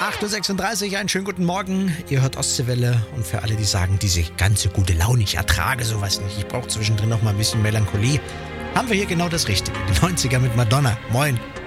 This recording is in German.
8.36 Uhr, einen schönen guten Morgen. Ihr hört Ostseewelle und für alle, die sagen, diese ganze gute Laune, ich ertrage sowas nicht, ich brauche zwischendrin noch mal ein bisschen Melancholie, haben wir hier genau das Richtige. Die 90er mit Madonna. Moin.